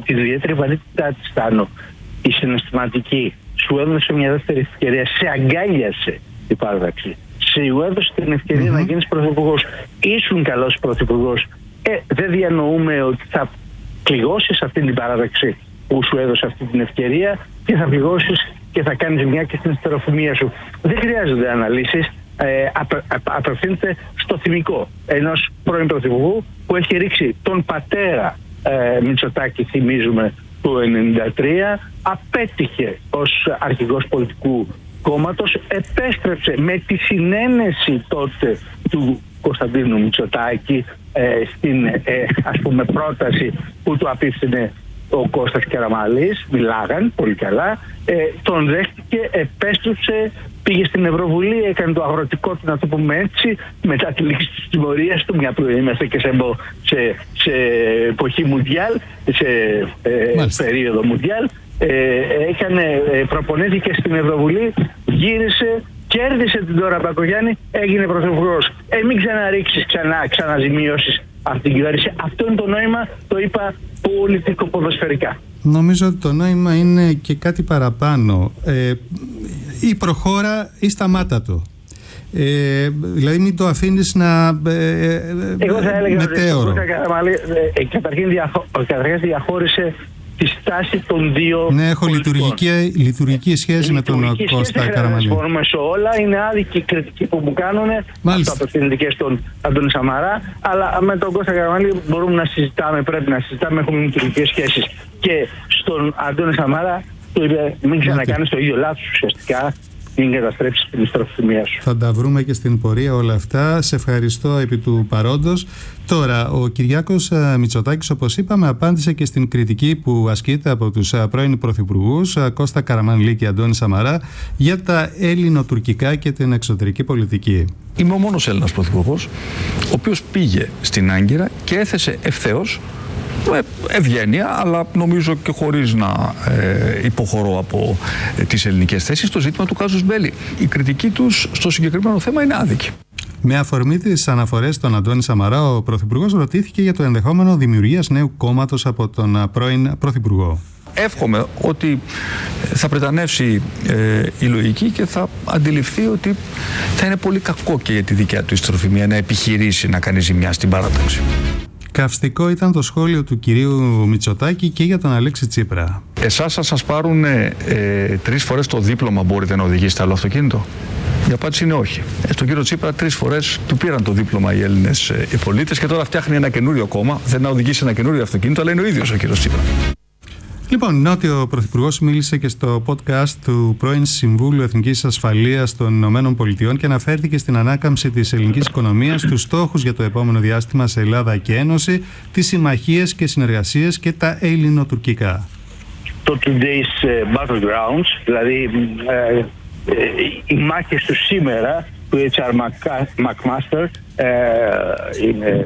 την ιδιαίτερη βαρύτητά της, Τάνο, η συναισθηματική, σου έδωσε μια δεύτερη ευκαιρία, σε αγκάλιασε η παράταξη, σου έδωσε την ευκαιρία να γίνεις πρωθυπουργός, ήσουν καλός πρωθυπουργός, δεν διανοούμε ότι θα πληγώσεις αυτή την παράταξη που σου έδωσε αυτή την ευκαιρία και θα πληγώσεις και θα κάνεις μια και στην ιστεροφημία σου. Δεν χρειάζονται αναλύσεις. Απευθύνεται στο θυμικό ενός πρώην πρωθυπουργού που έχει ρίξει τον πατέρα Μητσοτάκη, θυμίζουμε, του 1993, απέτυχε ως αρχηγός πολιτικού κόμματος, επέστρεψε με τη συνένεση τότε του Κωνσταντίνου Μητσοτάκη στην ας πούμε πρόταση που του απίφθινε ο Κώστας Καραμανλής, μιλάγαν πολύ καλά, τον δέχτηκε, επέστρεψε, πήγε στην Ευρωβουλή, έκανε το αγροτικό του, να το πούμε έτσι, μετά τη λήξη της τιμωρίας του, μια που είμαστε και σε εποχή Μουντιάλ, σε περίοδο Μουντιάλ, προπονήθηκε στην Ευρωβουλή, γύρισε, κέρδισε την Ντόρα Μπακογιάννη, έγινε πρωθυπουργός. Μην ξαναρίξεις, ξαναζημιώσεις αυτή την κυβέρνηση. Αυτό είναι το νόημα, το είπα πολιτικο-ποδοσφαιρικά. Νομίζω ότι το νόημα είναι και κάτι παραπάνω. Ή προχώρα ή σταμάτα το. Δηλαδή μην το αφήνεις να εγώ θα έλεγα μετέωρο. Καταρχήν διαχώρισε τη στάση των δύο. Ναι, έχω λειτουργική σχέση με τον Κώστα Καραμανλή. Δεν σε όλα, είναι άδικη κριτική που μου κάνουν. Αυτό απευθύνεται και στον Αντώνη Σαμαρά. Αλλά με τον Κώστα Καραμανλή μπορούμε να συζητάμε, πρέπει να συζητάμε, έχουμε λειτουργικές σχέσεις. Και στον Αντώνη Σαμαρά του είπε: μην ξανακάνεις το ίδιο λάθος ουσιαστικά. Μην καταστρέψεις την ιστροφημία σου. Θα τα βρούμε και στην πορεία όλα αυτά. Σε ευχαριστώ επί του παρόντος. Τώρα, ο Κυριάκος Μητσοτάκης, όπως είπαμε, απάντησε και στην κριτική που ασκείται από τους πρώην πρωθυπουργούς Κώστα Καραμανλή και Αντώνη Σαμαρά για τα ελληνοτουρκικά και την εξωτερική πολιτική. Είμαι ο μόνος Έλληνας πρωθυπουργός, ο οποίος πήγε στην Άγκυρα και έθεσε ευθέως, με ευγένεια, αλλά νομίζω και χωρίς να υποχωρώ από τις ελληνικές θέσεις, το ζήτημα του κάζους μπέλι. Η κριτική τους στο συγκεκριμένο θέμα είναι άδικη. Με αφορμή τις αναφορές στον Αντώνη Σαμαρά, ο Πρωθυπουργός ρωτήθηκε για το ενδεχόμενο δημιουργίας νέου κόμματος από τον πρώην Πρωθυπουργό. Εύχομαι ότι θα πρετανεύσει η λογική και θα αντιληφθεί ότι θα είναι πολύ κακό και για τη δικιά του ιστροφημία να επιχειρήσει να κάνει ζημιά στην παράταξη. Καυστικό ήταν το σχόλιο του κυρίου Μητσοτάκη και για τον Αλέξη Τσίπρα. Εσάς θα σας πάρουν 3 φορές το δίπλωμα, μπορείτε να οδηγήσετε άλλο αυτοκίνητο? Η απάντηση είναι όχι. Στον κύριο Τσίπρα 3 φορές του πήραν το δίπλωμα οι Έλληνες οι πολίτες και τώρα φτιάχνει ένα καινούριο κόμμα. Δεν να οδηγήσει ένα καινούριο αυτοκίνητο, αλλά είναι ο ίδιος ο κύριος Τσίπρα. Λοιπόν, ο Πρωθυπουργός μίλησε και στο podcast του πρώην Συμβούλου Εθνικής Ασφαλείας των Ηνωμένων Πολιτειών και αναφέρθηκε στην ανάκαμψη της ελληνικής οικονομίας, τους στόχους για το επόμενο διάστημα σε Ελλάδα και Ένωση, τις συμμαχίες και συνεργασίες και τα ελληνοτουρκικά. Το today's battlegrounds, δηλαδή οι μάχες του σήμερα, του HR McMaster, είναι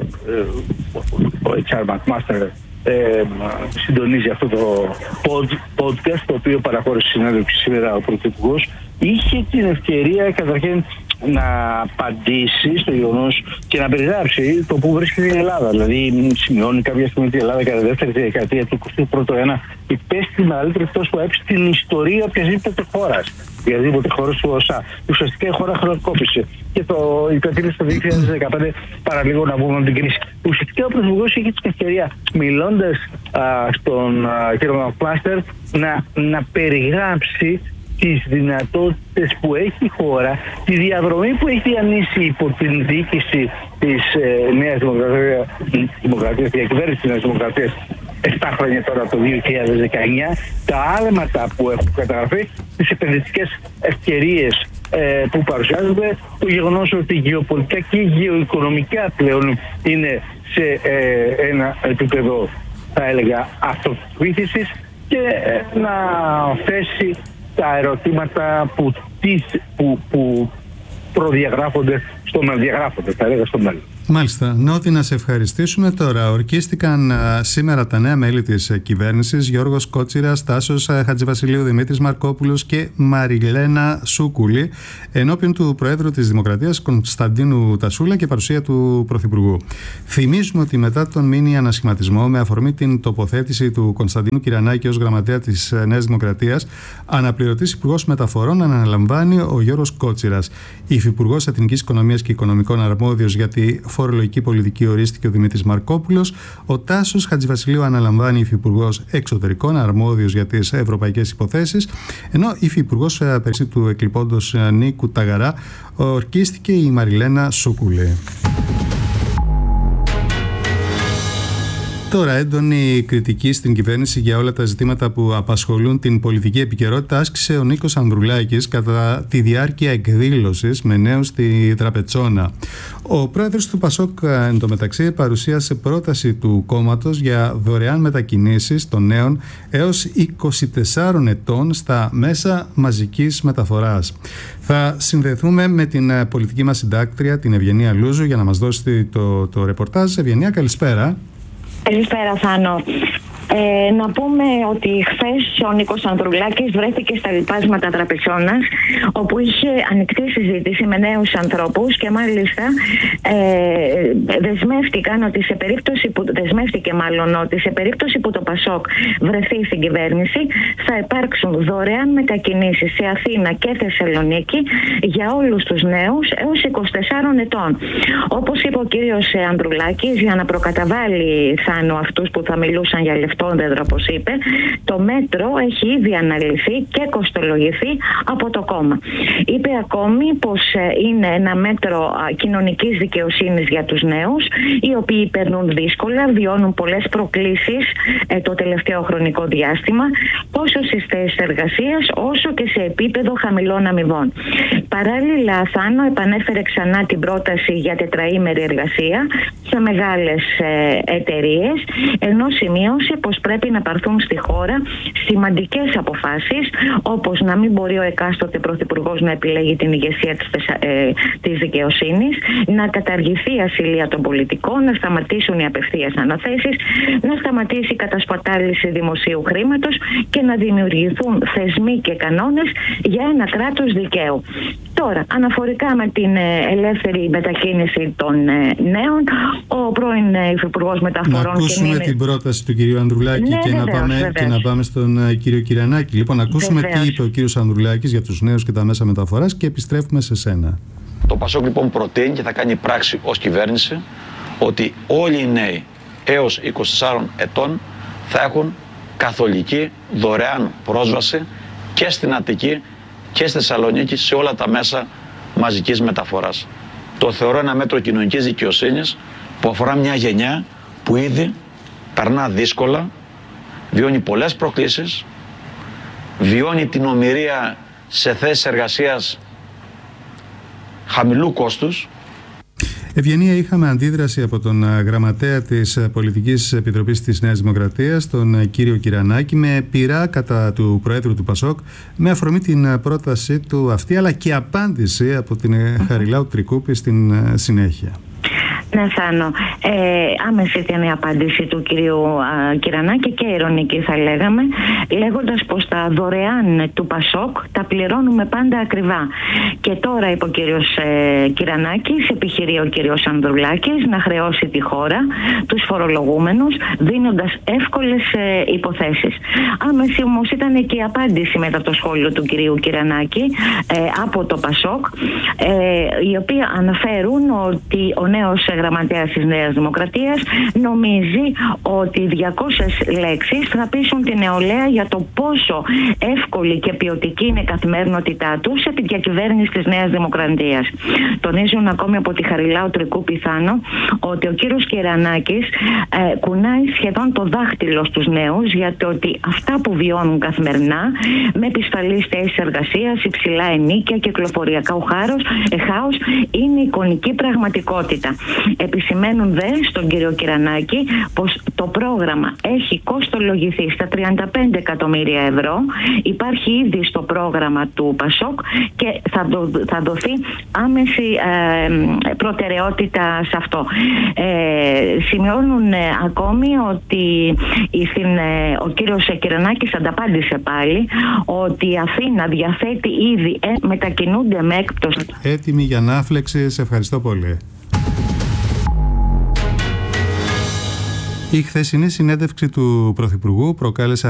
ο HR McMaster, συντονίζει αυτό το podcast, το οποίο παραχώρησε συνέντευξη σήμερα ο Πρωθυπουργός. Είχε την ευκαιρία καταρχήν να απαντήσει στο γεγονός και να περιγράψει το που βρίσκεται η Ελλάδα. Δηλαδή, σημειώνει κάποια στιγμή ότι η Ελλάδα κατά δεύτερη δεκαετία του 21ου αιώνα υπέστη τη μεγαλύτερη πτώση που έπαιξε στην ιστορία οποιασδήποτε χώρας. Οποιασδήποτε χώρας του ΟΣΑ. Ουσιαστικά η χώρα χρεοκόπησε. Και το υπενθύμησε το 2015, παραλίγο να βγούμε από την κρίση. Ουσιαστικά ο Πρωθυπουργός είχε την ευκαιρία, μιλώντας στον κύριο McMaster, να περιγράψει τις δυνατότητες που έχει η χώρα, τη διαδρομή που έχει διανύσει υπό την διοίκηση της Νέας Δημοκρατίας, τη διακυβέρνηση της Νέας Δημοκρατίας 7 χρόνια τώρα, το 2019, τα άλματα που έχουν καταγραφεί, τις επενδυτικές ευκαιρίες που παρουσιάζονται, το γεγονός ότι γεωπολιτικά και γεωοικονομικά πλέον είναι σε ένα επίπεδο, θα έλεγα, αυτοεπίθεσης και να θέσει τα ερωτήματα που προδιαγράφονται στο μέλλον, θα έλεγα στο μέλλον. Μάλιστα. Νότι, να σε ευχαριστήσουμε. Τώρα, ορκίστηκαν σήμερα τα νέα μέλη της κυβέρνησης, Γιώργος Κότσιρας, Τάσος Χατζηβασιλείου, Δημήτρης Μαρκόπουλος και Μαριλένα Σούκουλη, ενώπιον του Προέδρου της Δημοκρατίας Κωνσταντίνου Τασούλα και παρουσία του Πρωθυπουργού. Θυμίζουμε ότι μετά τον μίνι ανασχηματισμό, με αφορμή την τοποθέτηση του Κωνσταντίνου Κυρανάκη ως γραμματέα της Νέας Δημοκρατίας, αναπληρωτής Υπουργός Μεταφορών αναλαμβάνει ο Γιώργος Κότσιρας. Υφυπουργός Εθνικής Οικονομίας και Οικονομικών αρμόδιος για τη φορολογική πολιτική ορίστηκε ο Δημήτρης Μαρκόπουλος. Ο Τάσος Χατζηβασιλείου αναλαμβάνει υφυπουργός Εξωτερικών αρμόδιος για τις ευρωπαϊκές υποθέσεις, ενώ υφυπουργός πέρσι του εκλειπώντος Νίκου Ταγαρά ορκίστηκε η Μαριλένα Σούκουλη. Τώρα, έντονη κριτική στην κυβέρνηση για όλα τα ζητήματα που απασχολούν την πολιτική επικαιρότητα άσκησε ο Νίκος Ανδρουλάκης κατά τη διάρκεια εκδήλωσης με νέους στη Τραπετσόνα. Ο πρόεδρος του ΠΑΣΟΚ εντωμεταξύ παρουσίασε πρόταση του κόμματος για δωρεάν μετακινήσεις των νέων έως 24 ετών στα μέσα μαζικής μεταφοράς. Θα συνδεθούμε με την πολιτική μας συντάκτρια, την Ευγενία Λούζου, για να μας δώσει το ρεπορτάζ. Ευγενία, καλησπέρα. Καλησπέρα, Θάνο. Να πούμε ότι χθες ο Νίκος Ανδρουλάκης βρέθηκε στα λοιπάσματα Τραπετσόνας, όπου είχε ανοιχτή συζήτηση με νέους ανθρώπους και μάλιστα δεσμεύτηκε ότι σε περίπτωση που το ΠΑΣΟΚ βρεθεί στην κυβέρνηση θα υπάρξουν δωρεάν μετακινήσεις σε Αθήνα και Θεσσαλονίκη για όλους τους νέους έως 24 ετών. Όπως είπε ο κύριος Ανδρουλάκης, για να προκαταβάλει, Θάνο, αυτούς που θα μιλούσαν για λεφτόνδεδρα, όπως είπε, το μέτρο έχει ήδη αναλυθεί και κοστολογηθεί από το κόμμα. Είπε ακόμη πως είναι ένα μέτρο κοινωνικής δικαιοσύνης για τους νέους, οι οποίοι περνούν δύσκολα, βιώνουν πολλές προκλήσεις το τελευταίο χρονικό διάστημα, τόσο στις θέσεις εργασίας όσο και σε επίπεδο χαμηλών αμοιβών. Παράλληλα, Θάνο, επανέφερε ξανά την πρόταση για τετραήμερη εργασία σε μεγάλες εταιρείες, ενώ σημείωσε πως πρέπει να πάρθουν στη χώρα σημαντικές αποφάσεις, όπως να μην μπορεί ο εκάστοτε πρωθυπουργός να επιλέγει την ηγεσία της δικαιοσύνης, να καταργηθεί η ασυλία των πολιτικών, να σταματήσουν οι απευθείας αναθέσεις, να σταματήσει η κατασπατάληση δημοσίου χρήματος και να δημιουργηθούν θεσμοί και κανόνες για ένα κράτος δικαίου. Τώρα, αναφορικά με την ελεύθερη μετακίνηση των νέων, ο πρώην Υφυπουργός Μεταφορών... Να ακούσουμε την πρόταση του κυρίου Ανδρουλάκη και να πάμε στον κύριο Κυρανάκη. Λοιπόν, να ακούσουμε τι είπε ο κύριος Ανδρουλάκης για τους νέους και τα μέσα μεταφοράς και επιστρέφουμε σε σένα. Το ΠΑΣΟΚ λοιπόν προτείνει και θα κάνει πράξη ως κυβέρνηση ότι όλοι οι νέοι έως 24 ετών θα έχουν καθολική δωρεάν πρόσβαση και στην Αττική και στη Θεσσαλονίκη σε όλα τα μέσα μαζικής μεταφοράς. Το θεωρώ ένα μέτρο κοινωνικής δικαιοσύνης που αφορά μια γενιά που ήδη περνά δύσκολα, βιώνει πολλές προκλήσεις, βιώνει την ομηρία σε θέσεις εργασίας χαμηλού κόστους. Ευγενία, είχαμε αντίδραση από τον γραμματέα της Πολιτικής Επιτροπής της Νέας Δημοκρατίας, τον κύριο Κυρανάκη, με πειρά κατά του Προέδρου του ΠΑΣΟΚ, με αφορμή την πρόταση του αυτή, αλλά και απάντηση από την Χαριλάου Τρικούπη στην συνέχεια. Ναι, Θάνο. Άμεση ήταν η απάντηση του κυρίου Κυρανάκη και ειρωνική, θα λέγαμε, λέγοντας πως τα δωρεάν του ΠΑΣΟΚ τα πληρώνουμε πάντα ακριβά. Και τώρα, είπε ο κύριος Κυρανάκης, επιχειρεί ο κύριος Ανδρουλάκης να χρεώσει τη χώρα, τους φορολογούμενους, δίνοντας εύκολες υποθέσεις. Άμεση όμως ήταν και η απάντηση μετά το σχόλιο του κυρίου Κυρανάκη από το ΠΑΣΟΚ, οι οποίοι αναφέρουν ότι ο νέος γραμματέας της Νέας Δημοκρατίας νομίζει ότι 200 λέξεις θα πείσουν την νεολαία για το πόσο εύκολη και ποιοτική είναι η καθημερινότητά τους επί διακυβέρνηση της Νέας Δημοκρατίας. Τονίζουν ακόμη από τη Χαριλάου Τρικούπη, Θάνο, ότι ο κύριος Κυρανάκης κουνάει σχεδόν το δάχτυλο στους νέους για το ότι αυτά που βιώνουν καθημερινά, με επισφαλείς θέσεις εργασίας, υψηλά ενίκια, κυκλοφοριακά χάος, είναι εικονική πραγματικότητα. Επισημαίνουν δε στον κύριο Κυρανάκη πως το πρόγραμμα έχει κόστολογηθεί στα 35 εκατομμύρια ευρώ. Υπάρχει ήδη στο πρόγραμμα του ΠΑΣΟΚ και θα δοθεί άμεση προτεραιότητα σε αυτό. Σημειώνουν ακόμη ότι ο κύριος Κυρανάκης ανταπάντησε πάλι ότι η Αθήνα διαθέτει ήδη μετακινούνται με έκπτωση. Έτοιμοι για ανάφλεξη. Σε ευχαριστώ πολύ. Η χθεσινή συνέντευξη του Πρωθυπουργού προκάλεσε